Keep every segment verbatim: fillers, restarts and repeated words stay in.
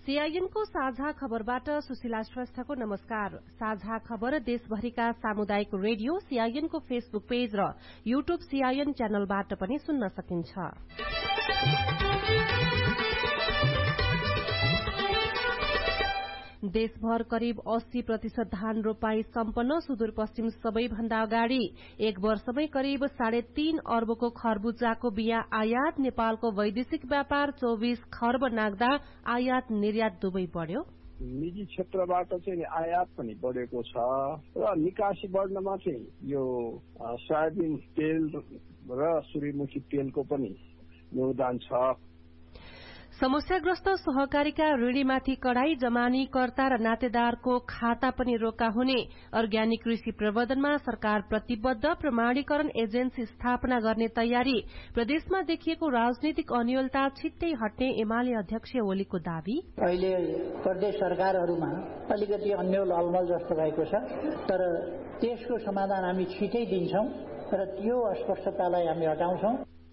सीआईएनको साझा खबरबाट सुशीला श्रेष्ठको नमस्कार। साझा खबर देशभरिका सामुदायिक रेडियो सीआईएनको फेसबुक पेज र यूट्यूब सीआईएन च्यानलबाट पनि सुन्न सकिन्छ। देशभर करिब अस्सी प्रतिशत धान रोपाई सम्पन्न, सुदूरपश्चिम सबैभन्दा अगाडि। एक वर्षमै करिब साढे तीन अर्बको खरबुजाको बिया आयात। नेपालको वैदेशिक व्यापार चौबिस खर्ब नाग्दा आयात निर्यात दुवै बढ्यो। निजी क्षेत्रबाट चाहिँ आयात पनि बढेको छ र निकासी बढ्नमा चाहिँ यो सोयाबिन तेल र सूर्यमुखी तेलको पनि योगदान छ। समस्याग्रस्त सहकारीका ऋणीमाथि कडाई, जमानीकर्ता र नातेदारको खाता पनि रोका हुने। अर्ग्यानिक कृषि प्रवर्धनमा सरकार प्रतिबद्ध, प्रमाणीकरण एजेन्सी स्थापना गर्ने तयारी। प्रदेशमा देखिएको राजनीतिक अनियलता छिट्टै हट्ने एमाले अध्यक्ष ओलीको दावी। अहिले प्रदेश सरकारहरूमा अलिकति अन्यल अलमल जस्तो भएको छ, तर त्यसको समाधान हामी छिटै दिन्छौं र त्यो अस्पष्टतालाई हामी हटाउँछौं।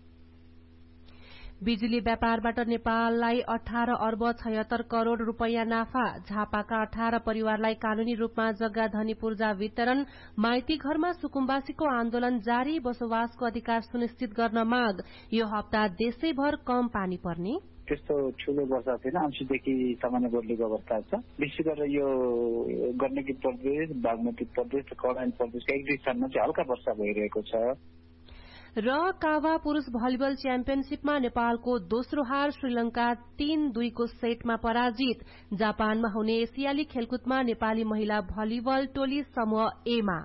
बिजुली व्यापारबाट नेपाललाई अठार अर्ब छयत्तर करोड़ रूपियाँ नाफा। झापाका अठार परिवारलाई कानूनी रूपमा जग्गा धनी पूर्जा वितरण। माइती घरमा सुकुम्बासीको आन्दोलन जारी, बसोबासको अधिकार सुनिश्चित गर्न माग। यो हप्ता देशैभर कम पानी पर्ने। त्यस्तो ठूलो वर्षा छैन, अंशदेखि सामान्य बदलीको अवस्था छ। विशेष गरेर यो गण्डकी प्रदेश, बागमती प्रदेश, कल्याण प्रदेशका एक दुई स्थानमा चाहिँ हल्का वर्षा भइरहेको छ। र कावा पुरूष भलिबल च्याम्पियनशीपमा नेपालको दोस्रो हार, श्रीलंका तीन दुईको सेटमा पराजित। जापानमा हुने एसियाली खेलकुदमा नेपाली महिला भलिबल टोली समूह ए मा।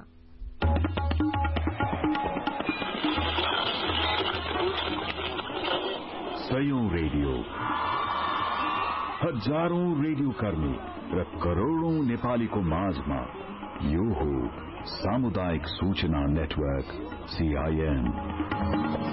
सयौं रेडियो, हजारौं रेडियो कर्मी र करोड़ौं नेपालीको माझमा यो हो सामुदायिक सूचना नेटवर्क सीआईएन।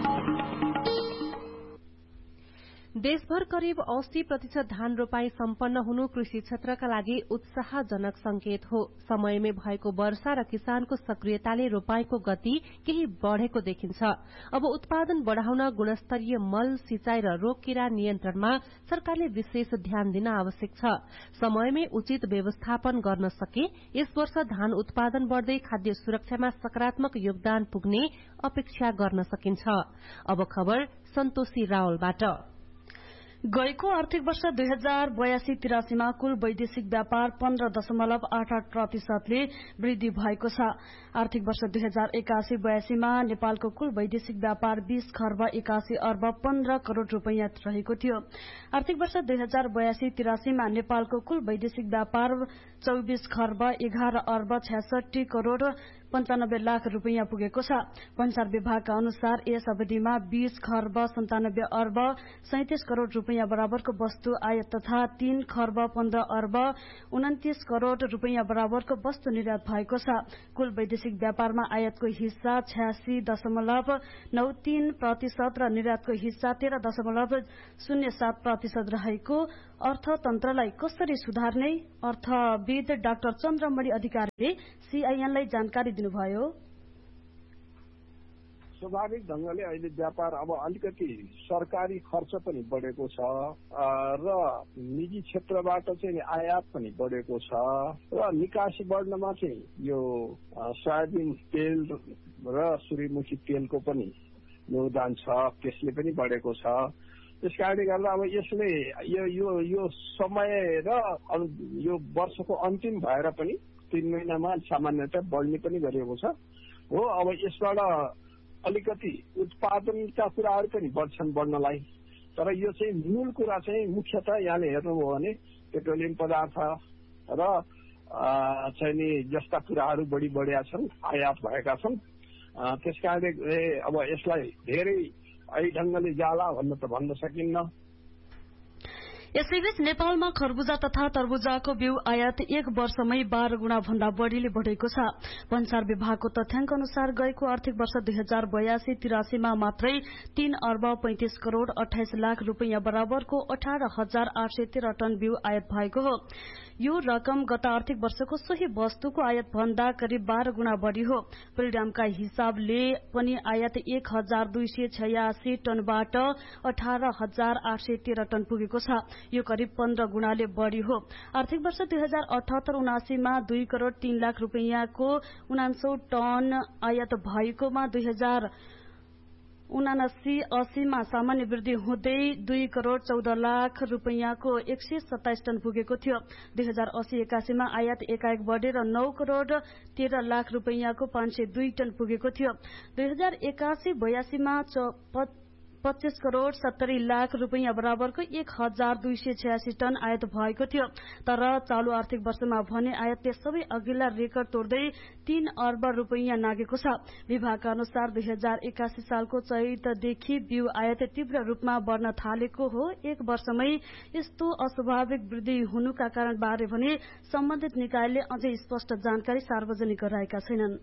देशभर करिब अस्सी प्रतिशत धान रोपाई सम्पन्न हुनु कृषि क्षेत्रका लागि उत्साहजनक संकेत हो। समयमै भएको वर्षा र किसानको सक्रियताले रोपाईको गति केही बढ़ेको देखिन्छ। अब उत्पादन बढ़ाउन गुणस्तरीय मल, सिंचाई र रोग किरा नियन्त्रणमा सरकारले विशेष ध्यान दिन आवश्यक छ। समयमै उचित व्यवस्थापन गर्न सके यस वर्ष धान उत्पादन बढ़दै खाद्य सुरक्षामा सकारात्मक योगदान पुग्ने अपेक्षा गर्न सकिन्छ। अब खबर सन्तोषी रावलबाट। गएको आर्थिक वर्ष दुई हजार बयासी तिरासीमा कुल वैदेशिक व्यापार पन्ध्र दशमलव आठ आठ प्रतिशतले वृद्धि भएको छ। आर्थिक वर्ष दुई हजार एकासी बयासीमा नेपालको कुल वैदेशिक व्यापार बीस खर्ब एकासी अर्ब पन्ध्र करोड़ रूपियाँ रहेको थियो। आर्थिक वर्ष दुई हजार बयासी तिरासीमा नेपालको कुल वैदेशिक व्यापार चौबिस खर्ब एघार अर्ब छ्यासठी करोड़ पञ्चानब्बे लाख रूपियाँ पुगेको छ। भन्सार विभागका अनुसार यस अवधिमा बीस खर्ब सन्तानब्बे अर्ब सैंतिस करोड़ रूपियाँ बराबरको वस्तु आयात तथा तीन खर्ब पन्ध्र अर्ब उन्तिस करोड़ रूपियाँ बराबरको वस्तु निर्यात भएको छ। कुल वैदेशिक व्यापारमा आयातको हिस्सा छ्यासी दशमलव नौ तीन प्रतिशत र निर्यातको हिस्सा तेह्र दशमलव शून्य सात प्रतिशत रहेको अर्थतन्त्रलाई कसरी सुधार्ने अर्थविद डाक्टर चन्द्रमणि अधिकारीले सीआईएनलाई जानकारी दिनुभयो। स्वाभाविक ढंगले अहिले व्यापार अब अलिकति सरकारी खर्च पनि बढेको छ र निजी क्षेत्रबाट चाहिँ आयात पनि बढेको छ र निकासी बढ्नमा चाहिँ यो सोयाबिन तेल र सूर्यमुखी तेलको पनि योगदान छ, त्यसले पनि बढेको छ। त्यसकारणले गर्दा अब यसले यो यो यो समय र यो वर्षको अन्तिम भएर पनि तीन महिनामा सामान्यतः बढ्ने पनि गरिएको छ हो। अब यसबाट अलिकति उत्पादनका कुराहरू पनि बढ्छन् बढ्नलाई, तर यो चाहिँ मूल कुरा चाहिँ मुख्यतः यहाँले हेर्नुभयो भने पेट्रोलियम पदार्थ र चाहिँ नि जस्ता कुराहरू बढी बढिया छन्, आयात भएका छन्। त्यसकारणले अब यसलाई धेरै यही ढंगले जाला भन्न त भन्न सकिन्न। यसैबीच नेपालमा खरबुजा तथा तरबुजाको बिउ आयात एक वर्षमै बाह्र गुणा भन्दा बढ़ीले बढ़ेको छ। भन्सार विभागको तथ्याङ्क अनुसार गएको आर्थिक वर्ष दुई हजार बयासी तिरासीमा मात्रै तीन अर्ब पैंतिस करोड़ अठाइस लाख रूपियाँ बराबरको अठार हजार आठ सय तेह्र टन बिउ आयात भएको हो। यो रकम गत आर्थिक वर्षको सोही वस्तुको आयात भन्दा करिब बाह्र गुणा बढ़ी हो। परिणामका हिसाबले पनि आयात एक हजार दुई सय छयासी टनबाट अठार हजार आठ सय तेह्र टन पुगेको छ। यो करिब पन्ध्र गुणाले बढ़ी हो। आर्थिक वर्ष दुई हजार अठहत्तर उनासीमा दुई करोड़ तीन लाख रूपियाँको उनासौ टन आयात भएकोमा दुई हजार उनासी अस्सीमा सामान्य वृद्धि हुँदै दुई करोड़ चौध लाख रूपियाँको एक सय सत्ताइस टन पुगेको थियो। दुई हजार अस्सी एकासीमा आयात एकाएक बढेर नौ करोड़ तेह्र लाख रूपियाँको पाँच सय दुई टन पुगेको थियो। दुई हजार एकासी बयासीमा पच्चीस करोड़ सत्तरी लाख रूपियाँ बराबरको एक हजार दुई सय छयासी टन आयात भएको थियो। तर चालू आर्थिक वर्षमा भने आयातले सबै अघिल्ला रेकर्ड तोड्दै तीन अर्ब रूपियाँ नागेको छ। विभागका अनुसार दुई हजार एकासी सालको चैतदेखि बिउ आयात तीव्र रूपमा बढ़न थालेको हो। एक वर्षमै यस्तो अस्वाभाविक वृद्धि हुनुका कारण बारे भने सम्बन्धित निकायले अझै स्पष्ट जानकारी सार्वजनिक गराएका छैनन्।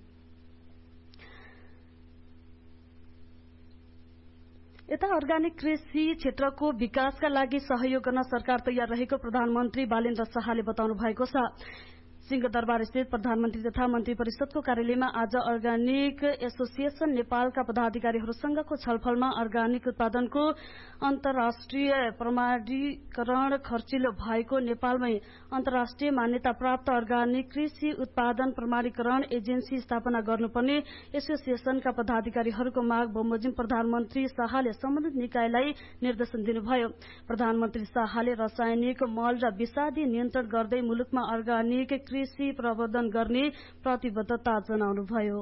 यता अर्गानिक कृषि क्षेत्रको विकासका लागि सहयोग गर्न सरकार तयार रहेको प्रधानमन्त्री बालेन्द्र शाहले बताउनु भएको छ। सिंहदरबार स्थित प्रधानमन्त्री तथा मन्त्री परिषदको कार्यालयमा आज अर्गानिक एसोसिएशन नेपालका पदाधिकारीहरूसँगको छलफलमा अर्गानिक उत्पादनको अन्तर्राष्ट्रिय प्रमाणीकरण खर्चिलो भएको नेपालमै अन्तर्राष्ट्रिय मान्यता प्राप्त अर्गानिक कृषि उत्पादन प्रमाणीकरण एजेन्सी स्थापना गर्नुपर्ने एसोसिएशनका पदाधिकारीहरूको माग बमोजिम प्रधानमन्त्री शाहले सम्बन्धित निकायलाई निर्देशन दिनुभयो। प्रधानमन्त्री शाहले रासायनिक मल र विषादी नियन्त्रण गर्दै मुलुकमा अर्गानिक कृषि प्रवर्धन गर्ने प्रतिबद्धता जनाउनुभयो।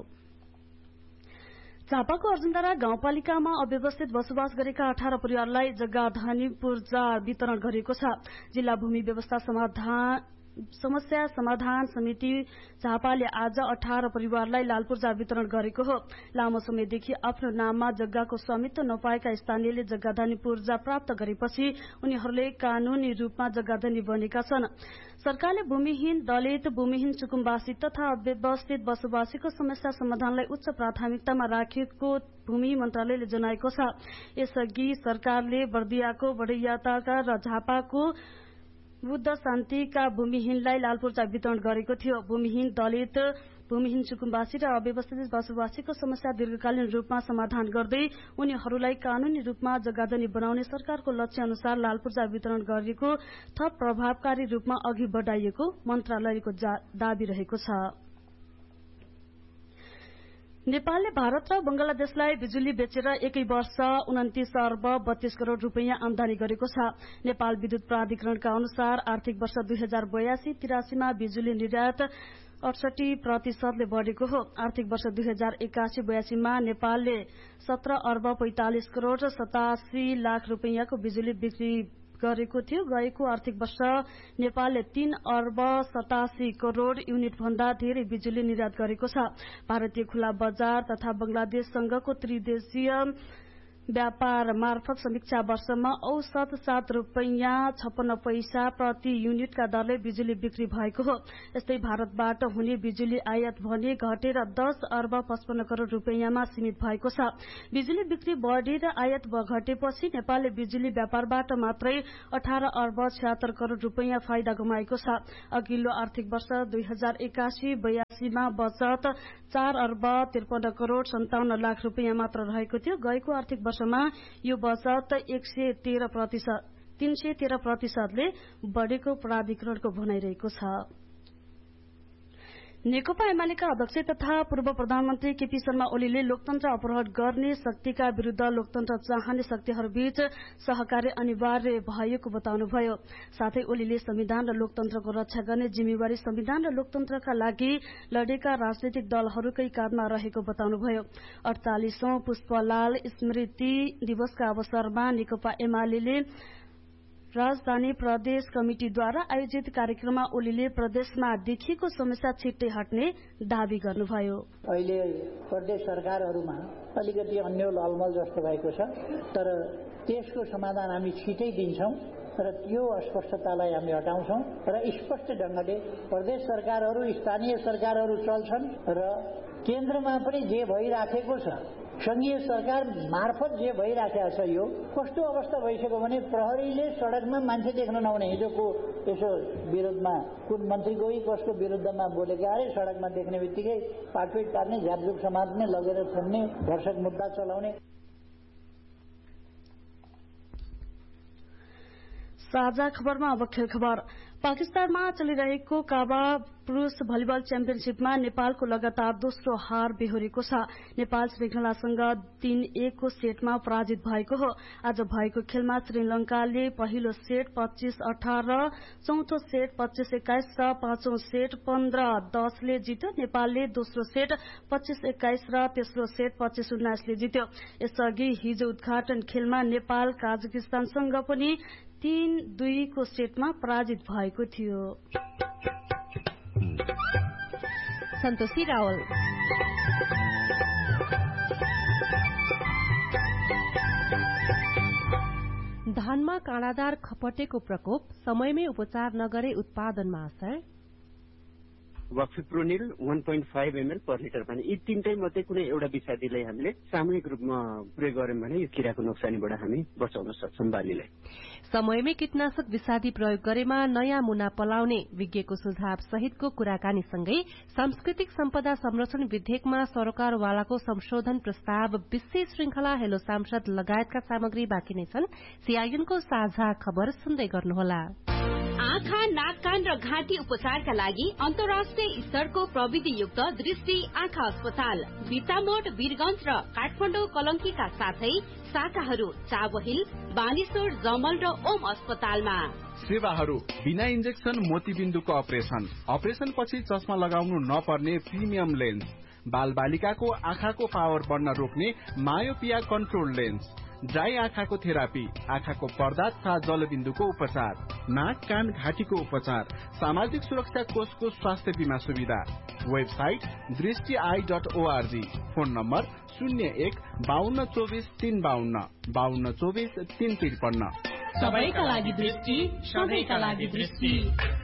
झापाको अर्जुनधारा गाउँपालिकामा अव्यवस्थित बसोबास गरेका अठार परिवारलाई जग्गाधनी पूर्जा वितरण गरिएको छ। जिल्ला भूमि व्यवस्था समाधान समस्या समाधान समिति झापाले आज अठार परिवारलाई लाल पूर्जा वितरण गरेको हो। लामो समयदेखि आफ्नो नाममा जग्गाको स्वामित्व नपाएका स्थानीयले जग्गाधनी पूर्जा प्राप्त गरेपछि उनीहरूले कानूनी रूपमा जग्गाधनी बनेका छन्। सरकारले भूमिहीन दलित भूमिहीन सुकुम्बासी तथा अव्यवस्थित बसोबासीको समस्या समाधानलाई उच्च प्राथमिकतामा राखेको भूमि मन्त्रालयले जनाएको छ। यसअघि सरकारले बर्दियाको बढैयाताका र झापाको बुद्ध शान्तिका भूमिहीनलाई लाल पूर्जा वितरण गरेको थियो। भूमिहीन दलित भूमिहीन सुकुम्बासी र अव्यवस्थित बसोबासीको समस्या दीर्घकालीन रूपमा समाधान गर्दै उनीहरूलाई कानूनी रूपमा जग्गाधनी बनाउने सरकारको लक्ष्य अनुसार लाल पूर्जा वितरण गरेको थप प्रभावकारी रूपमा अघि बढाइएको मन्त्रालयको दावी रहेको छ। नेपालले भारत र बंगलादेशलाई बिजुली बेचेर एकै वर्ष उन्तिस अर्ब बत्तीस करोड़ रूपियाँ आमदानी गरेको छ। नेपाल विद्युत प्राधिकरणका अनुसार आर्थिक वर्ष दुई हजार बयासी तिरासीमा बिजुली निर्यात अडसठी प्रतिशतले बढ़ेको हो। आर्थिक वर्ष दुई हजार एकासी बयासीमा नेपालले सत्र अर्ब पैंतालिस करोड़ सतासी लाख रूपियाँको बिजुली बिक्री गरेको थियो। गएको आर्थिक वर्ष नेपालले तीन अर्ब सतासी करोड़ युनिट भन्दा धेरै बिजुली निर्यात गरेको छ। भारतीय खुला बजार तथा बंगलादेशसँगको त्रिदेशीय व्यापार मार्फत समीक्षा वर्षमा औसत सात रूपियाँ छप्पन्न पैसा प्रति युनिटका दरले बिजुली बिक्री भएको हो। यस्तै भारतबाट हुने बिजुली आयात भने घटेर दस अर्ब पचपन्न करोड़ रूपियाँमा सीमित भएको छ। बिजुली बिक्री बढ़ेर आयात घटेपछि नेपालले बिजुली व्यापारबाट मात्रै अठार अर्ब छयत्तर करोड़ रूपियाँ फाइदा गुमाएको छ। अघिल्लो आर्थिक वर्ष दुई हजार एकासी बयासीमा बचत चार अर्ब त्रिपन्न करोड़ सन्ताउन्न लाख रूपियाँ मात्र रहेको थियो। गएको आर्थिक वर्षमा यो बचत एक सय तेह्र प्रतिशत तीन सय तेह्र प्रतिशतले बढ़ेको प्राधिकरणको भनाइरहेको छ। नेकपा एमालेका अध्यक्ष तथा पूर्व प्रधानमन्त्री केपी शर्मा ओलीले लोकतन्त्र अपहरण गर्ने शक्तिका विरूद्ध लोकतन्त्र चाहने शक्तिहरूबीच सहकार्य अनिवार्य भएको बताउनुभयो। साथै ओलीले संविधान र लोकतन्त्रको रक्षा गर्ने जिम्मेवारी संविधान र लोकतन्त्रका लागि लडेका राजनैतिक दलहरूकै काँधमा रहेको बताउनुभयो। अडचालिसौं पुष्पलाल स्मृति दिवसका अवसरमा नेकपा एमाले राजधानी प्रदेश कमिटिद्वारा आयोजित कार्यक्रममा ओलीले प्रदेशमा देखिएको समस्या छिट्टै हट्ने दावी गर्नुभयो। अहिले प्रदेश सरकारहरूमा अलिकति अन्यल अलमल जस्तो भएको छ, तर त्यसको समाधान हामी छिटै दिन्छौं र त्यो अस्पष्टतालाई हामी हटाउँछौं र स्पष्ट ढंगले प्रदेश सरकारहरू स्थानीय सरकारहरू चल्छन् र केन्द्रमा पनि जे भइराखेको छ संघीय सरकार मार्फत जे भइराखेको छ यो कस्तो अवस्था भइसक्यो भने प्रहरीले सड़कमा मान्छे देख्न नहुने हिजोको यसो विरोधमा कुन मन्त्री गई कसको विरुद्धमा बोलेका अरे सड़कमा देख्ने बित्तिकै पाटपिट पार्ने झ्यापझुप समात्ने लगेर थन्ने भर्सक मुद्दा चलाउने। साझा खबरमा अब खेल खबर। पाकिस्तानमा चलिरहेको काबा पुरूष भलिबल च्याम्पियनशीपमा नेपालको लगातार दोस्रो हार बेहोरेको छ। नेपाल श्रृंखलासँग तीन एक को सेटमा पराजित भएको हो। आज भएको खेलमा श्रीलंकाले पहिलो सेट पच्चीस अठार, चौथो सेट पच्चीस एक्काइस र पाँचौं सेट पन्ध्र दसले जित्यो। नेपालले दोस्रो सेट पच्चीस एक्काइस र तेस्रो सेट पच्चीस उन्नाइसले जित्यो। यसअघि हिजो उद्घाटन खेलमा नेपाल काजाकिस्तानसँग पनि तीन दुई को सेटमा पराजित भएको थियो। सन्तोषी रावल। धानमा काँडादार खपटेको प्रकोप, समयमै उपचार नगरे उत्पादनमा असर। वक्फिप्रोनिल वन point five ML per litre पानी, यी तीनटै मध्ये कुनै एउटा विषादीलाई हामीले सामूहिक रूपमा प्रयोग गर्यौं भने यो किराको नोक्सानीबाट हामी बचाउन सक्छौं बालीलाई। समयमै कीटनाशक विषादी प्रयोग गरेमा नयाँ मुना पलाउने विज्ञको सुझाव सहितको कुराकानीसँगै सांस्कृतिक सम्पदा संरक्षण विधेयकमा सरकारवालाको संशोधन प्रस्ताव, विशेष श्रृंखला, हेलो सांसद लगायतका सामग्री बाँकी नै छन्। सीआईएनको साझा खबर सुन्दै गर्नुहोला। आँखा, नाक, कान र घाँटी उपचारका लागि अन्तर्राष्ट्रिय स्तरको प्रविधियुक्त दृष्टि आँखा अस्पताल बितामोड, वीरगंज र काठमाडौँ कलंकीका साथै शाखाहरू चाबहिल, बानेश्वर, जमल र ओम अस्पतालमा। सेवाहरू बिना इन्जेक्सन मोतीबिन्दुको अपरेशन, अपरेशन पछि चस्मा लगाउनु नपर्ने प्रिमियम लेन्स, बाल बालिकाको आँखाको पावर बढ्न रोक्ने मायोपिया कन्ट्रोल लेन्स, ड्राई आँखाको थेरापी, आँखाको पर्दा तथा जलबिन्दुको उपचार, नाक, कान, घाँटीको उपचार, सामाजिक सुरक्षा कोषको स्वास्थ्य बीमा सुविधा। वेबसाइट दृष्टि I dot ORG. Phone number शून्य एक बाहन्न चौबिस तीन बाहन्न बाहन्न चौबिस तीन त्रिपन्न। सबैका लागि दृष्टि, सबैका लागि दृष्टि।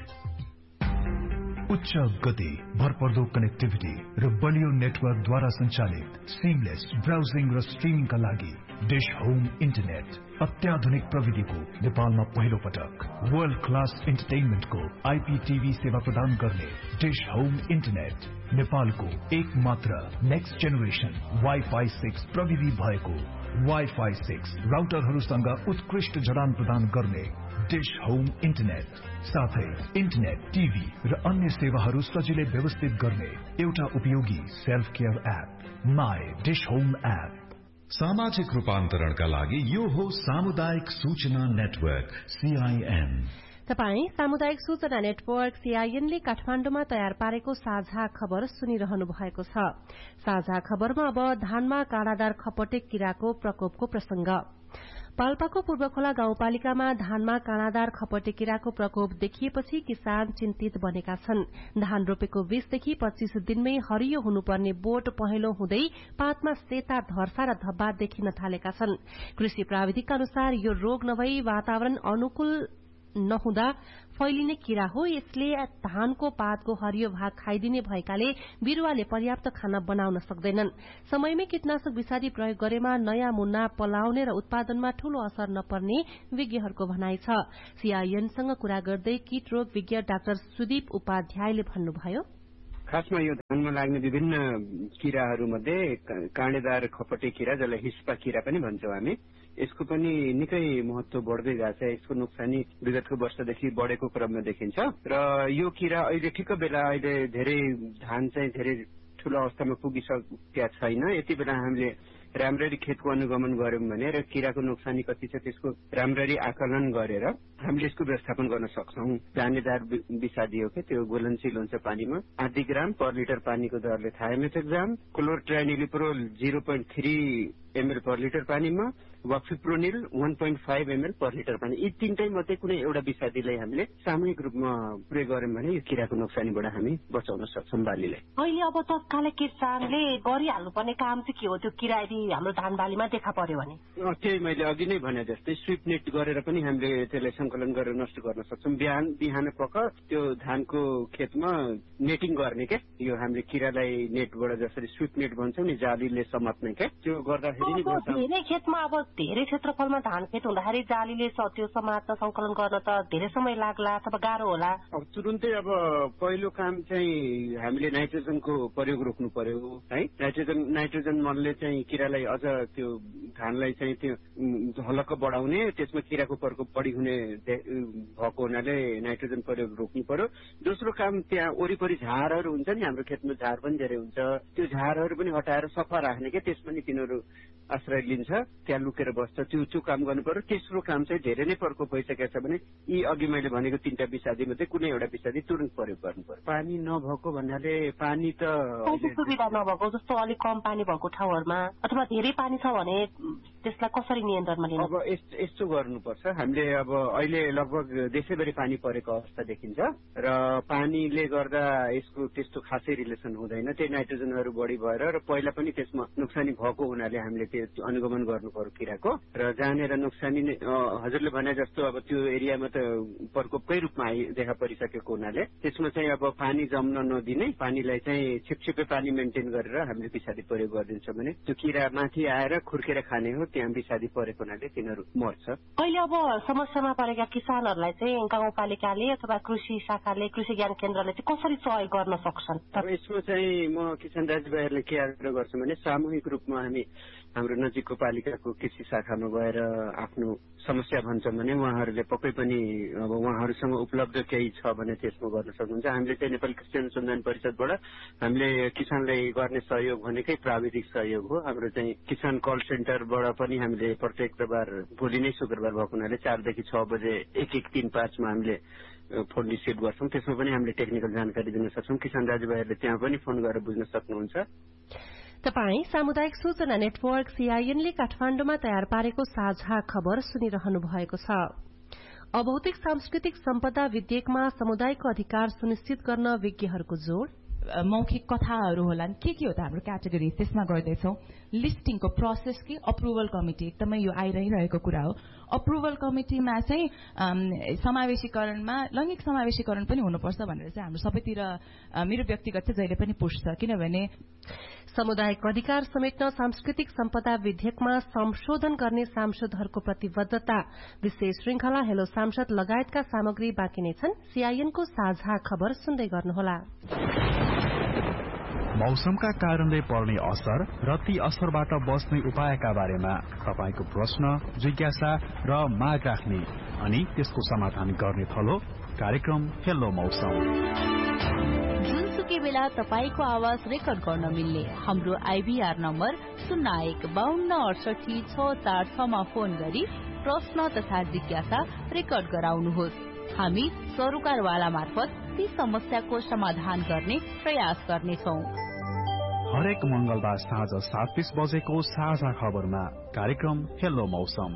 उच्च गति, भरपर्दो कनेक्टिभिटी र बलियो नेटवर्कद्वारा सञ्चालित सिमलेस ब्राउजिङ र स्ट्रिमिङका लागि डिश होम इन्टरनेट, अत्याधुनिक प्रविधिको नेपालमा पहिलो पटक वर्ल्ड क्लास इन्टरटेनमेन्टको आइपीटीभी सेवा प्रदान गर्ने डिश होम इन्टरनेट नेपालको एक मात्र नेक्स्ट जेनेरेसन वाइफाई सिक्स प्रविधि भएको वाइफाई सिक्स राउटरहरूसँग उत्कृष्ट जडान प्रदान गर्ने डिश होम इन्टरनेट, साथै इन्टरनेट, टिभी र अन्य सेवाहरू सजिलै व्यवस्थित गर्ने एउटा उपयोगी self care app my dish home app. सामाजिक रूपान्तरणका लागि यो हो सामुदायिक सूचना नेटवर्क सीआईएन। तपाई सामुदायिक सूचना नेटवर्क सीआईएनले काठमाण्डुमा तयार पारेको साझा खबर सुनिरहनु भएको छ। साझा खबरमा अब धानमा काँडादार खपटे किराको प्रकोपको प्रसंग। पाल्पाको पूर्वखोला गाउँपालिकामा धानमा काँडादार खपटे किराको प्रकोप देखिएपछि किसान चिन्तित बनेका छन्। धान रोपेको बीसदेखि पच्चीस दिनमै हरियो हुनुपर्ने बोट पहेँलो हुँदै पातमा सेता, धर्सा र धब्बा देखिन थालेका छन्। कृषि प्राविधिकका अनुसार यो रोग नभई वातावरण अनुकूल नहुँदा फैलिने किरा हो। यसले धानको पातको हरियो भाग खाइदिने भएकाले बिरूवाले पर्याप्त खाना बनाउन सक्दैनन्। समयमै कीटनाशक विषादी प्रयोग गरेमा नयाँ मुन्ना पलाउने र उत्पादनमा ठूलो असर नपर्ने विज्ञहरूको भनाइ छ। सीआईएनसँग कुरा गर्दै कीट रोग विज्ञ डाक्टर सुदीप उपाध्यायले भन्नुभयो, खासमा यो धानमा लाग्ने विभिन्न किराहरू मध्ये काँडेदार खपटे किरा, जसलाई हिस्पा किरा पनि भन्छौं हामी, यसको पनि निकै महत्व बढ्दै गएको छ। यसको नोक्सानी विगतको वर्षदेखि बढेको क्रममा देखिन्छ र यो किरा अहिले ठिक्क बेला अहिले धेरै धान चाहिँ धेरै ठूलो अवस्थामा पुगिसकेका छैन। यति बेला हामीले राम्ररी खेतको अनुगमन गर्यौं भने र किराको नोक्सानी कति छ त्यसको राम्ररी आकलन गरेर हामीले यसको व्यवस्थापन गर्न सक्छौं। दानेदार विषादी हो कि त्यो घुलनशील हुन्छ पानीमा। आधी ग्राम पर लिटर पानीको दरले थायोमेथोक्जाम, क्लोरट्राइनिलिप्रोल zero point three ML per litre पानीमा, वक्फिप्रोनिल वन point five ML per litre पानी, यी तीनटै मध्ये कुनै एउटा विषादीलाई हामीले सामूहिक रूपमा प्रयोग गर्यौं भने यो किराको नोक्सानीबाट हामी बचाउन सक्छौं बालीलाई। अहिले अब तत्कालै किसानले गरिहाल्नुपर्ने काम चाहिँ के हो? त्यो किरा यदि हाम्रो धान बालीमा देखा पर्यो भने त्यही मैले अघि नै भने जस्तै स्विप नेट गरेर पनि हामीले त्यसलाई संकलन गरेर नष्ट गर्न सक्छौं। बिहान बिहान पख त्यो धानको खेतमा नेटिङ गर्ने क्या, यो हामीले किरालाई नेटबाट जसरी स्विप नेट भन्छौं नि, जालीले समात्ने क्या, त्यो गर्दाखेरि धेरै खेतमा अब धेरै क्षेत्रफलमा धान खेत हुँदाखेरि जालीले त्यो समात्न संकलन गर्न त धेरै समय लाग्ला अथवा गाह्रो होला। अब तुरुन्तै अब पहिलो काम चाहिँ हामीले नाइट्रोजनको प्रयोग रोक्नु पर्यो है। नाइट्रोजन नाइट्रोजन मलले चाहिँ किरालाई अझ त्यो धानलाई चाहिँ त्यो हलक्क बढाउने, त्यसमा किराको प्रकोप बढी हुने भएको हुनाले नाइट्रोजन प्रयोग रोक्नु पर्यो। दोस्रो काम त्यहाँ वरिपरि झारहरू हुन्छ नि, हाम्रो खेतमा झार पनि धेरै हुन्छ, त्यो झारहरू पनि हटाएर सफा राख्ने के, त्यसमा नि तिनीहरू आश्रय लिन्छ, त्यहाँ लुकेर बस्छ, त्यो त्यो काम गर्नु पर्यो। तेस्रो काम चाहिँ धेरै नै प्रकोप भइसकेको छ भने यी अघि मैले भनेको तीनटा विषादी मध्ये कुनै एउटा विषादी तुरन्त प्रयोग गर्नु पर्यो। पानी नभएको भन्नाले पानी त सुविधा नभएको जस्तो अलिक कम पानी भएको ठाउँहरूमा अथवा धेरै पानी छ भने त्यसलाई कसरी नियन्त्रणमा लिनु? अब यस्तो गर्नुपर्छ, हामीले अब अहिले लगभग देशैभरि पानी परेको अवस्था देखिन्छ र पानीले गर्दा यसको त्यस्तो खासै रिलेसन हुँदैन, त्यही नाइट्रोजनहरू बढी भएर र पहिला पनि त्यसमा नोक्सानी भएको हुनाले हामीले त्यो अनुगमन गर्नु पर्यो किराको। र जहाँनिर नोक्सानी हजुरले भने जस्तो अब त्यो एरियामा त प्रकोपकै रूपमा आइ देखा परिसकेको हुनाले त्यसमा चाहिँ अब पानी जम्न नदिने, पानीलाई चाहिँ छिपछिपे पानी मेन्टेन गरेर हामीले विषादी प्रयोग गरिदिन्छौँ भने त्यो किरा माथि आएर खुर्केर खाने हो, त्यहाँ विषादी परेको हुनाले तिनीहरू मर्छ। अहिले अब समस्यामा परेका किसानहरूलाई चाहिँ गाउँपालिकाले अथवा कृषि शाखाले, कृषि ज्ञान केन्द्रले चाहिँ कसरी सहयोग गर्न सक्छन्? अब यसमा चाहिँ म किसान दाजुभाइहरूले के आग्रह गर्छु भने सामूहिक रूपमा हामी हाम्रो नजिकको पालिकाको कृषि शाखामा गएर आफ्नो समस्या भन्छौँ भने उहाँहरूले पक्कै पनि अब उहाँहरूसँग उपलब्ध केही छ भने त्यसमा गर्न सक्नुहुन्छ। हामीले चाहिँ नेपाली कृषि अनुसन्धान परिषदबाट हामीले किसानलाई गर्ने सहयोग भनेकै प्राविधिक सहयोग हो। हाम्रो चाहिँ किसान कल सेन्टरबाट पनि हामीले प्रत्येक बार भोलि नै शुक्रबार भएको हुनाले चारदेखि छ बजे एक एक तीन पाँचमा हामीले फोन रिसिभ गर्छौँ, त्यसमा पनि हामीले टेक्निकल जानकारी दिन सक्छौँ। किसान दाजुभाइहरूले त्यहाँ पनि फोन गरेर बुझ्न सक्नुहुन्छ। तपाई सामुदायिक सूचना नेटवर्क सीआईएनले काठमाण्डुमा तयार पारेको साझा खबर सुनिरहनु भएको छ। अभौतिक सांस्कृतिक सम्पदा विधेयकमा समुदायको अधिकार सुनिश्चित गर्न विज्ञहरूको जोड़। मौखिक कथाहरू होलान्, के के हो त हाम्रो क्याटेगोरी त्यसमा गर्दैछौँ। लिस्टिङको प्रोसेस कि अप्रुभल कमिटी एकदमै यो आइरहिरहेको कुरा हो। अप्रुभल कमिटीमा चाहिँ समावेशीकरणमा लैङ्गिक समावेशीकरण पनि हुनुपर्छ भनेर चाहिँ हाम्रो सबैतिर मेरो व्यक्तिगत चाहिँ जहिले पनि पुष्ट छ, किनभने समुदायको अधिकार समेट्न सांस्कृतिक सम्पदा विधेयकमा संशोधन गर्ने सांसदहरूको प्रतिबद्धता। विशेष श्रृंखला हेलो सांसद लगायतका सामग्री बाँकी नै छन्। सीआईएनको साझा खबर सुन्दै गर्नुहोला। मौसमका कारणले पर्ने असर र ती असरबाट बच्ने उपायका बारेमा तपाईको प्रश्न, जिज्ञासा र माग राख्ने अनि त्यसको समाधान गर्ने थलो कार्यक्रम हेलो मौसम। जुनसुकै बेला तपाईको आवाज रेकर्ड गर्न मिल्ने हाम्रो आईबीआर नम्बर शून्य एक बाहन्न अडसठी छ चार छमा फोन गरी प्रश्न तथा जिज्ञासा रेकर्ड गराउनुहोस्। हामी सरोकारवाला मार्फत ती समस्याको समाधान गर्ने प्रयास गर्नेछौँ। हरेक मंगलबार साँझ सात तीस बजेको साझा खबरमा कार्यक्रम हेलो मौसम।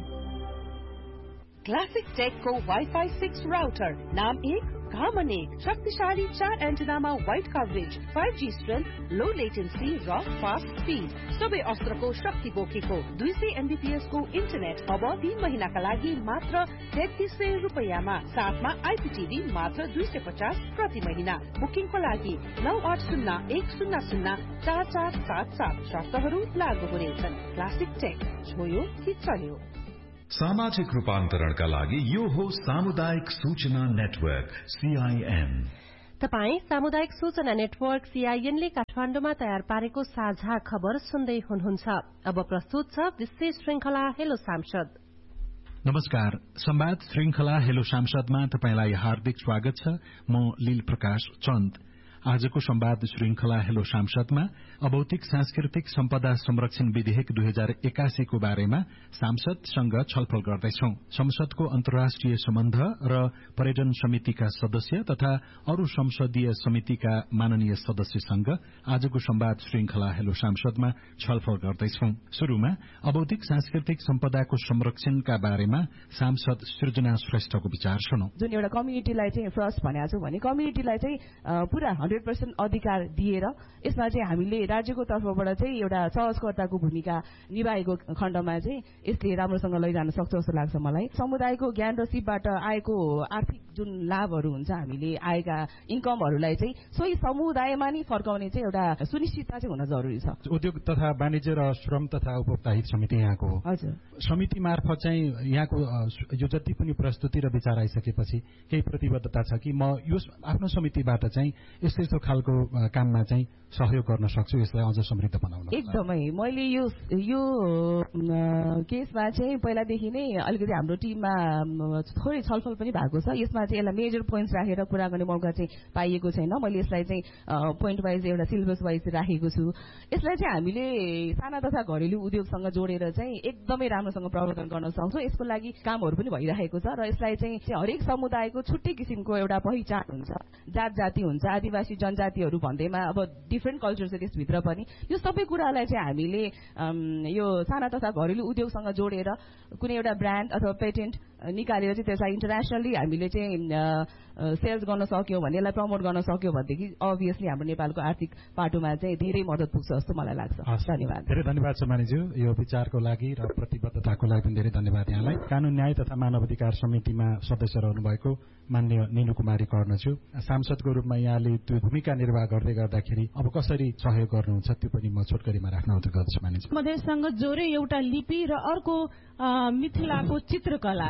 क्लासिक टेकको वाइफाई सिक्स राउटर नाम एक काम अनेक, शक्तिशाली चार एन्टेनामा wide coverage, five G strength, लो लेटेन्सी र फास्ट स्पिड, सबै अस्त्रको शक्ति बोकेको दुई सय एमबीपीएस को इन्टरनेट अब तीन महिनाका लागि मात्र तेत्तीस सय रुपियाँमा, साथमा आइपीटीभी मात्र दुई सय पचास प्रति महिना। बुकिङको लागि नौ आठ शून्य एक शून्य शून्य चार चार सात सात, शर्तहरू लागू हुनेछन्। क्लासिक टेक, छोयो कि चल्यो। सामाजिक रूपान्तरणका लागि यो हो सामुदायिक सूचना नेटवर्क सीआईएन। तपाई सामुदायिक सूचना नेटवर्क सीआईएनले काठमाण्डुमा तयार पारेको साझा खबर सुन्दै हुनुहुन्छ। अब प्रस्तुत छ विशेष श्रृंखला हेलो सांसद। नमस्कार, संवाद श्रृंखला हेलो सांसदमा तपाईलाई हार्दिक स्वागत छ। म लील प्रकाश चन्द। आजको संवाद श्रृंखला हेलो सांसदमा अभौतिक सांस्कृतिक सम्पदा संरक्षण विधेयक दुई हजार एकासीको बारेमा सांसदसँग छलफल गर्दैछौं। संसदको अन्तर्राष्ट्रिय सम्बन्ध र पर्यटन समितिका सदस्य तथा अरू संसदीय समितिका माननीय सदस्यसँग आजको संवाद श्रृंखला हेलो सांसदमा छलफल गर्दैछौं। शुरूमा अभौतिक सांस्कृतिक सम्पदाको संरक्षणका बारेमा सांसद सृजना श्रेष्ठको विचार सुनौ। जुन एउटा कम्युनिटीलाई चाहिँ फर्स्ट भनेको छु भने कम्युनिटीलाई चाहिँ पूरा हन्ड्रेड पर्सेन्ट अधिकार दिएर यसमा चाहिँ हामीले राज्यको तर्फबाट चाहिँ एउटा सहजकर्ताको भूमिका निभाएको खण्डमा चाहिँ यसले राम्रोसँग लैजान सक्छ जस्तो लाग्छ मलाई। समुदायको ज्ञान र सिपबाट आएको आर्थिक जुन लाभहरू हुन्छ हामीले आएका इन्कमहरूलाई चाहिँ सोही समुदायमा नै फर्काउने चाहिँ एउटा सुनिश्चितता चाहिँ हुन जरुरी छ। उद्योग तथा वाणिज्य र श्रम तथा उपभोक्ता हित समिति यहाँको हो। हजुर, समिति मार्फत चाहिँ यहाँको यो जति पनि प्रस्तुति र विचार आइसकेपछि केही प्रतिबद्धता छ कि म यो आफ्नो समितिबाट चाहिँ यस्तो यस्तो खालको काममा चाहिँ सहयोग गर्न सक्छु, यसलाई अझ समृद्ध बनाउन? एकदमै। मैले यो यो केसमा चाहिँ पहिलादेखि नै अलिकति हाम्रो टिममा थोरै छलफल पनि भएको छ। यसमा चाहिँ यसलाई मेजर पोइन्ट्स राखेर कुरा गर्ने मौका चाहिँ पाइएको छैन। मैले यसलाई चाहिँ पोइन्ट वाइज एउटा सिलेबस वाइज राखेको छु। यसलाई चाहिँ हामीले साना तथा घरेलु उद्योगसँग जोडेर चाहिँ एकदमै राम्रोसँग प्रवर्धन गर्न सक्छौँ। यसको लागि कामहरू पनि भइरहेको छ र यसलाई चाहिँ हरेक समुदायको छुट्टै किसिमको एउटा पहिचान हुन्छ, जात जाति हुन्छ, आदिवासी जनजातिहरू भन्दैमा अब डिफ्रेन्ट कल्चर छ त्यसभित्र पनि। यो सबै कुरालाई चाहिँ हामीले यो साना तथा घरेलु उद्योगसँग जोडेर कुनै एउटा ब्रान्ड अथवा पेटेन्ट निकालेर चाहिँ त्यसलाई इन्टरनेसनली हामीले चाहिँ सेल्स गर्न सक्यौँ भने, यसलाई प्रमोट गर्न सक्यौँ भनेदेखि अभियसली हाम्रो नेपालको आर्थिक पाटोमा चाहिँ धेरै मद्दत पुग्छ जस्तो मलाई लाग्छ। धन्यवाद। धेरै धन्यवाद समानीज्यू, यो विचारको लागि र प्रतिबद्धताको लागि पनि धेरै धन्यवाद यहाँलाई। कानून न्याय तथा मानव अधिकार समितिमा सदस्य रहनु भएको माननीय निनु कुमारी कर्णज्यू, सांसदको रूपमा यहाँले त्यो भूमिका निर्वाह गर्दै गर्दाखेरि अब कसरी सहयोग गर्नुहुन्छ त्यो पनि म छोटकरीमा राख्न अनुरोध गर्दछु। मानिन्छ मधेससँग जोडे एउटा लिपि र अर्को मिथिलाको चित्रकला।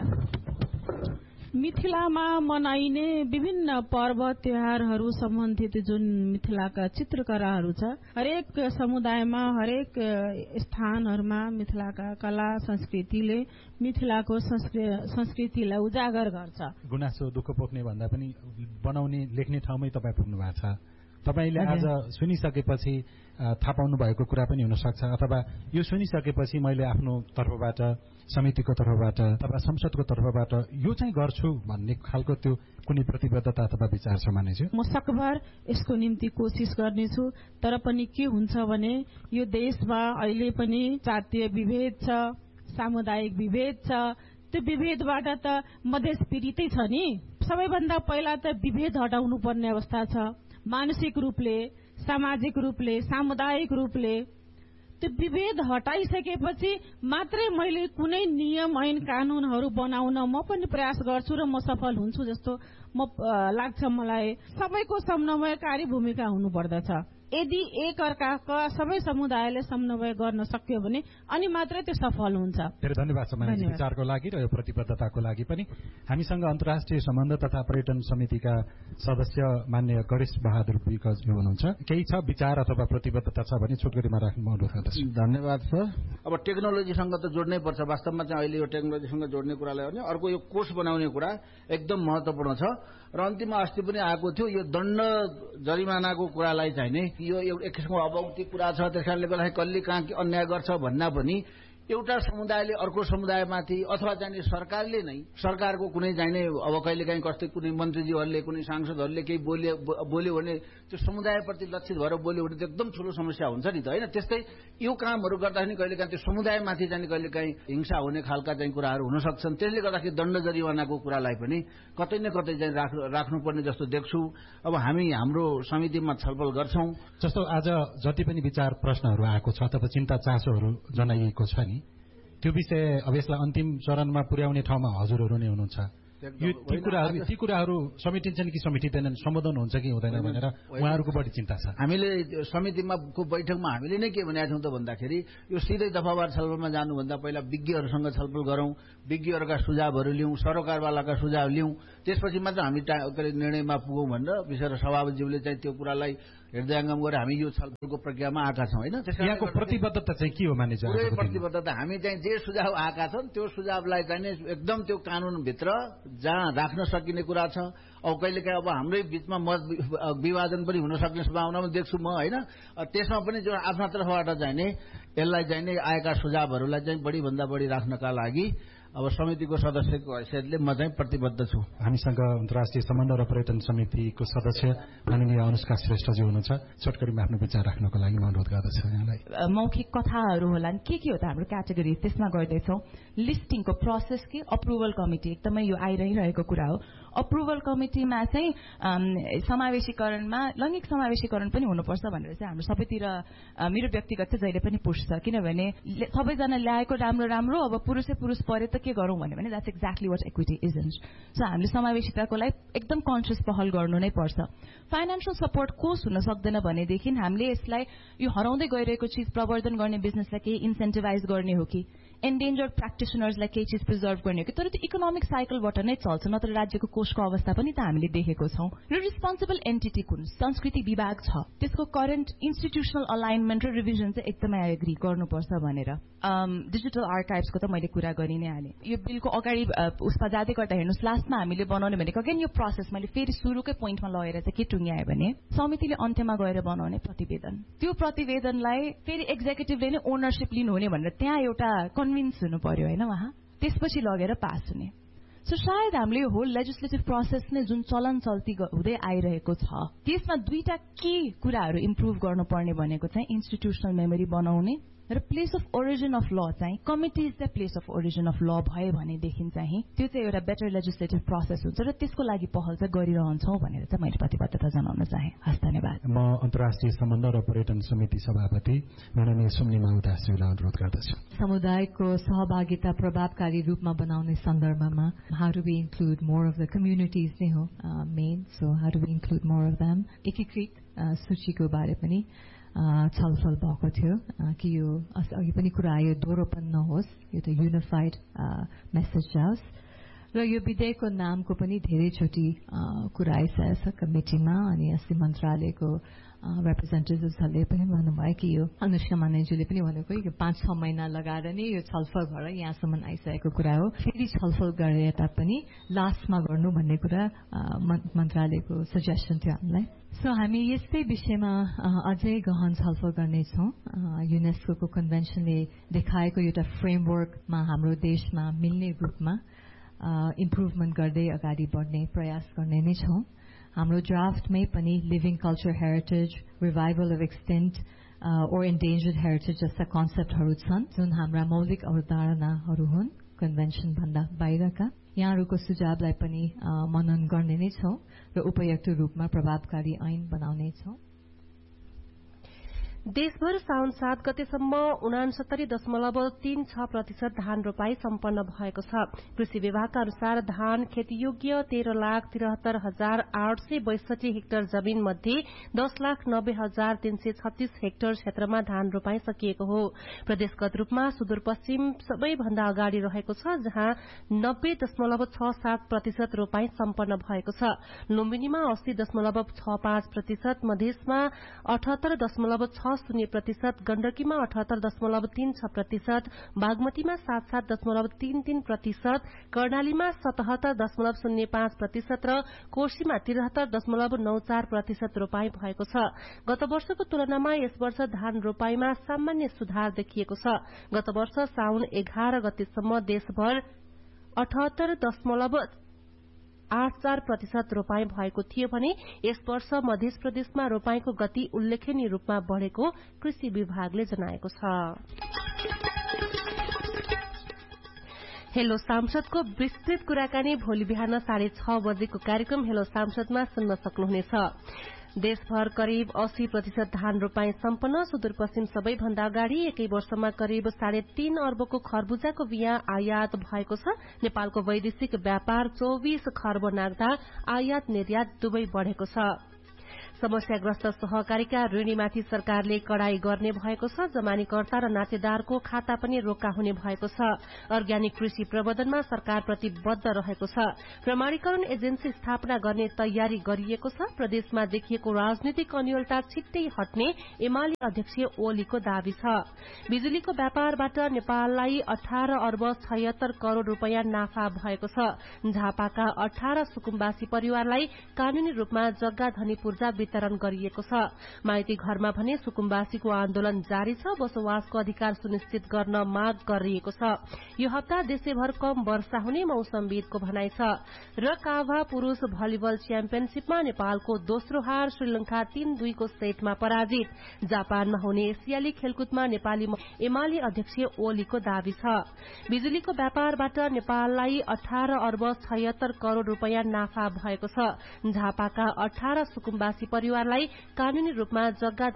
मिथिलामा मनाइने विभिन्न पर्व त्योहारहरू सम्बन्धित जुन मिथिलाका चित्रकलाहरू छ, हरेक समुदायमा हरेक स्थानहरूमा मिथिलाका कला संस्कृतिले मिथिलाको संस्कृतिलाई उजागर गर्छ। गुनासो दुःख पोख्ने भन्दा पनि बनाउने लेख्ने ठाउँमै तपाईँ पुग्नु भएको छ। तपाईँले आज सुनिसकेपछि थाहा पाउनु भएको कुरा पनि हुन सक्छ, अथवा यो सुनिसकेपछि मैले आफ्नो तर्फबाट, समितिको तर्फबाट अथवा संसदको तर्फबाट यो चाहिँ गर्छु भन्ने खालको त्यो कुनै प्रतिबद्धता अथवा विचार छ मानिन्छ? म सकभर यसको निम्ति कोसिस गर्नेछु। तर पनि के हुन्छ भने यो देशमा अहिले पनि जातीय विभेद छ, सामुदायिक विभेद छ। त्यो विभेदबाट त मधेस पीडितै छ नि। सबैभन्दा पहिला त विभेद हटाउनु पर्ने अवस्था छ, मानसिक रूपले, सामाजिक रूपले, सामुदायिक रूपले। त्यो विभेद हटाइसकेपछि मात्रै मैले कुनै नियम ऐन कानूनहरू बनाउन म पनि प्रयास गर्छु र म सफल हुन्छु जस्तो म लाग्छ मलाई। सबैको समन्वयकारी भूमिका हुनुपर्दछ। यदि एक अर्काका सबै समुदायले समन्वय गर्न सक्यो भने अनि मात्रै त्यो सफल हुन्छ। धेरै धन्यवाद समाज विचारको लागि र यो प्रतिबद्धताको लागि पनि। हामीसँग अन्तर्राष्ट्रिय सम्बन्ध तथा पर्यटन समितिका सदस्य मान्य गणेश बहादुर विकजज्यू हुनुहुन्छ। केही छ विचार अथवा प्रतिबद्धता छ भने छोटकरीमा राख्नु अनुरोध गर्दछु। धन्यवाद सर। अब टेक्नोलोजीसँग त जोड्नै पर्छ। वास्तवमा चाहिँ अहिले यो टेक्नोलोजीसँग जोड्ने कुरालाई भने अर्को यो कोष बनाउने कुरा एकदम महत्वपूर्ण छ। र अन्तिममा अस्ति पनि आएको थियो यो दण्ड जरिमानाको कुरालाई चाहिँ नै यो एक किसिमको अभौतिक कुरा छ, त्यस कारणले गर्दाखेरि कसले कहाँ के अन्याय गर्छ भन्दा पनि एउटा समुदायले अर्को समुदायमाथि अथवा चाहिँ सरकारले नै सरकारको कुनै चाहिँ अब कहिले काहीँ कस्तै कुनै मन्त्रीज्यूहरूले कुनै सांसदहरूले केही बोल्यो बोल्यो भने त्यो समुदायप्रति लक्षित भएर बोल्यो भने त्यो एकदम ठुलो समस्या हुन्छ नि त, होइन? त्यस्तै यो कामहरू गर्दाखेरि कहिले काहीँ त्यो समुदायमाथि चाहिँ कहिले काहीँ हिंसा हुने खालका चाहिँ कुराहरू हुन सक्छन्। त्यसले गर्दाखेरि दण्ड जरिवानाको कुरालाई पनि कतै न कतै चाहिँ राख्नुपर्ने जस्तो देख्छु। अब हामी हाम्रो समितिमा छलफल गर्छौं। जस्तो आज जति पनि विचार प्रश्नहरू आएको छ अथवा चिन्ता चासोहरू जनाइएको छ नि, त्यो विषय अब यसलाई अन्तिम चरणमा पुर्याउने ठाउँमा हजुरहरू नै हुनुहुन्छ। यो ती कुराहरू ती कुराहरू समेटिन्छन् कि समेटिँदैनन्, सम्बोधन हुन्छ कि हुँदैन भनेर उहाँहरूको बढी चिन्ता छ। हामीले समितिमा को बैठकमा हामीले नै के भनेका छौँ त भन्दाखेरि यो सिधै दफावार छलफलमा जानुभन्दा पहिला विज्ञहरूसँग छलफल गरौँ, विज्ञहरूका सुझावहरू लिउँ, सरोकारवालाका सुझाव लिउँ, त्यसपछि मात्र हामी निर्णयमा पुगौँ भनेर विशेष सभापतिज्यूले चाहिँ त्यो कुरालाई हृदयङ्गम गरेर हामी यो छलफलको प्रक्रियामा आएका छौँ, होइन? यहाँको प्रतिबद्धता चाहिँ के हो मानिन्छ? पुरै प्रतिबद्धता हामी चाहिँ जे सुझाव आएका छन् त्यो सुझावलाई चाहिँ एकदम त्यो कानूनभित्र जहाँ राख्न सकिने कुरा छ। अब कहिलेकाहीँ अब हाम्रै बिचमा मत विभाजन पनि हुन सक्ने सम्भावना पनि देख्छु म, होइन? त्यसमा पनि जो आफ्ना तर्फबाट चाहिँ नि यसलाई चाहिँ नि आएका सुझावहरूलाई चाहिँ बढी भन्दा बढी राख्नका लागि अब समितिको सदस्यको हैसियतले म चाहिँ प्रतिबद्ध छु। हामीसँग अन्तर्राष्ट्रिय सम्बन्ध र पर्यटन समितिको सदस्य माननीय अनुष्का श्रेष्ठजी हुनुहुन्छ। छोटकरीमा आफ्नो विचार राख्नको लागि म अनुरोध गर्दछु यहाँलाई। मौखिक कथाहरू होलान्, के के हो त हाम्रो क्याटेगोरी त्यसमा गर्दैछौँ। लिस्टिङको प्रोसेस के अप्रुभल कमिटी एकदमै यो आइरहिरहेको कुरा हो। अप्रुभल कमिटीमा चाहिँ समावेशीकरणमा लैङ्गिक समावेशीकरण पनि हुनुपर्छ भनेर चाहिँ हाम्रो सबैतिर मेरो व्यक्तिगत चाहिँ जहिले पनि पुष्छ। किनभने सबैजना ल्याएको राम्रो राम्रो, अब पुरुषै पुरुष परे त के गरौँ भन्यो भने that's exactly what equity isn't. So हामीले समावेशिताको लागि एकदम कन्सियस पहल गर्नु नै पर्छ। फाइनेन्सियल सपोर्ट कोष हुन सक्दैन भनेदेखि हामीले यसलाई यो हराउँदै गइरहेको चिज प्रवर्धन गर्ने बिजनेसलाई केही इन्सेन्टिभाइज गर्ने हो कि एन्डेन्जर्ड प्र्याक्टिसनर्सलाई केही चिज प्रिजर्भ गर्ने हो कि, तर त्यो इकोनोमिक साइकलबाट नै चल्छ, नत्र राज्यको कोषको अवस्था पनि त हामीले देखेको छौँ। र रिस्पोन्सिबल एन्टिटी कुन संस्कृति विभाग छ, त्यसको करेन्ट इन्स्टिट्युसनल अलाइनमेन्ट र रिभिजन चाहिँ एकदमै एग्री गर्नुपर्छ भनेर। डिजिटल आर्काइभ्सको त मैले कुरा गरि नै हालेँ। यो बिलको अगाडि उसमा जाँदै गर्दा हेर्नुहोस्, लास्टमा हामीले बनाउने भनेको अगेन यो प्रोसेस मैले फेरि सुरुकै पोइन्टमा लगेर चाहिँ के टुङ्ग्याएँ भने समितिले अन्त्यमा गएर बनाउने प्रतिवेदन, त्यो प्रतिवेदनलाई फेरि एक्जिक्युटिभले नै ओनरसिप लिनुहुने भनेर त्यहाँ एउटा कन्भिन्स हुनु पर्यो होइन उहाँ, त्यसपछि लगेर पास हुने। सो सायद हामीले यो होल लेजिस्लेटिभ प्रोसेस नै जुन चलन चल्ती हुँदै आइरहेको छ त्यसमा दुईटा के कुराहरू इम्प्रुभ गर्नुपर्ने भनेको चाहिँ इन्स्टिट्युसनल मेमोरी बनाउने र प्लेस अफ ओरिजिन अफ ल चाहिँ committee is the place of origin of ल भयो भनेदेखि चाहिँ त्यो चाहिँ एउटा बेटर लेजिस्लेटिभ प्रोसेस हुन्छ र त्यसको लागि पहल चाहिँ गरिरहन्छौँ भनेर चाहिँ मैले प्रतिबद्धता जनाउन चाहेँ। हस्, धन्यवाद। म अन्तर्राष्ट्रिय सम्बन्ध र पर्यटन समिति सभापति माननीय सुम्निमा उदासीलाई अनुरोध गर्दछु। समुदायको सहभागिता प्रभावकारी रूपमा बनाउने सन्दर्भमा how do we include more of the communities नै हो main. So how do we include more of them. एकीकृत सूचीको बारे पनि छलफल भएको थियो कि यो अघि पनि कुरा आयो दोहोरोपन नहोस्, यो त युनिफाइड मेसेज जाओस्। र यो विधेयकको नामको पनि धेरैचोटि कुरा आइसकेको छ कमिटीमा, अनि अस्ति मन्त्रालयको रिप्रेजेन्टेटिभ्सहरूले पनि भन्नुभयो कि यो अनुष्का मानेज्यूले पनि भनेको यो पाँच छ महिना लगाएर नै यो छलफल भएर यहाँसम्म आइसकेको कुरा हो। फेरि छलफल गरे तापनि लास्टमा गर्नु भन्ने कुरा मन्त्रालयको सजेसन थियो हामीलाई। सो हामी यस्तै विषयमा अझै गहन छलफल गर्नेछौँ। युनेस्को कन्भेन्सनले देखाएको एउटा फ्रेमवर्कमा हाम्रो देशमा मिल्ने रूपमा इम्प्रुभमेन्ट गर्दै अगाडि बढ्ने प्रयास गर्ने नै छौँ। हाम्रो ड्राफ्टमै पनि living culture heritage, revival of extent or endangered heritage जस्ता कन्सेप्टहरू छन् जुन हाम्रा मौलिक अवधारणाहरू हुन् कन्भेन्सन भन्दा बाहिरका। यहाँहरूको सुझावलाई पनि मनन गर्ने नै छौँ र उपयुक्त रूपमा प्रभावकारी ऐन बनाउने छौँ। देशभर साउन सात गतेसम्म उनासत्तरी दशमलव तीन छ प्रतिशत धान रोपाई सम्पन्न भएको छ। कृषि विभागका अनुसार धान खेतीयोग्य तेह्र लाख तिरहत्तर हजार आठ सय बैसठी हेक्टर जमीन मध्ये दस लाख नब्बे हजार तीन सय छत्तीस हेक्टर क्षेत्रमा धान रोपाई सकिएको हो। प्रदेशगत रूपमा सुदूरपश्चिम सबैभन्दा अगाडि रहेको छ, जहाँ नब्बे दशमलव छ सात प्रतिशत रोपाई सम्पन्न भएको छ। लुम्बिनीमा अस्सी दशमलव छ पाँच प्रतिशत, मधेसमा अठहत्तर दशमलव छ शून्य प्रतिशत, गण्डकीमा अठहत्तर दशमलव तीन छ प्रतिशत, बागमतीमा सात सात दशमलव तीन तीन प्रतिशत, कर्णालीमा सतहत्तर दशमलव शून्य पाँच प्रतिशत र कोशीमा त्रिहत्तर दशमलव नौ चार प्रतिशत रोपाई भएको छ। गत वर्षको तुलनामा यस वर्ष धान रोपाईमा सामान्य सुधार देखिएको छ। गत वर्ष साउन एघार गतेसम्म देशभर अठहत्तर दशमलव आठ चार प्रतिशत रोपाई भएको थियो भने यस वर्ष मध्य प्रदेशमा रोपाईको गति उल्लेखनीय रूपमा बढ़ेको कृषि विभागले जनाएको छ। हेलो सांसदको विस्तृत कुराकानी भोलि बिहान साढे छ बजेको कार्यक्रम हेलो सांसदमा सुन्न सक्नुहुनेछ। देशभर करिब अस्सी प्रतिशत धान रोपाई सम्पन्न। सुदूरपश्चिम सबैभन्दा अगाडि एकै वर्षमा करिब साढे तीन अर्बको खरबुजाको बिया आयात भएको छ। नेपालको वैदेशिक व्यापार चौविस खर्ब नाग्दा आयात निर्यात दुवै बढ़ेको छ। समस्याग्रस्त सहकारीका ऋणीमाथि सरकारले कड़ाई गर्ने भएको छ। जमानीकर्ता र नातेदारको खाता पनि रोका हुने भएको छ। अर्ग्यानिक कृषि प्रबन्धनमा सरकार प्रतिबद्ध रहेको छ। प्रमाणीकरण एजेन्सी स्थापना गर्ने तयारी गरिएको छ। प्रदेशमा देखिएको राजनीतिक अनियलता छिट्टै हट्ने एमाले अध्यक्ष ओलीको दावी छ। बिजुलीको व्यापारबाट नेपाललाई अठार अर्ब छयत्तर करोड़ रूपियाँ नाफा भएको छ। झापाका अठार सुकुम्बासी परिवारलाई कानूनी रूपमा जग्गा धनी पूर्जा वितरण गरिएको छ। माइती घरमा भने सुकुम्बासीको आन्दोलन जारी छ। बसोबासको अधिकार सुनिश्चित गर्न माग गरिएको छ। यो हप्ता देशैभर कम वर्षा हुने मौसमविदको भनाइ छ। र काभा पुरूष भलिबल च्याम्पियनशीपमा नेपालको दोस्रो हार, श्रीलंका तीन दुईको सेटमा पराजित। जापानमा हुने एसियाली खेलकुदमा नेपाली एमाले अध्यक्ष ओलीको दावी छ। बिजुलीको व्यापारबाट नेपाललाई अठार अर्ब छयत्तर करोड़ रूपियाँ नाफा भएको छ। झापाका अठार सुकुम्बासी परिवारलाई कानूनी रूपमा जग्गा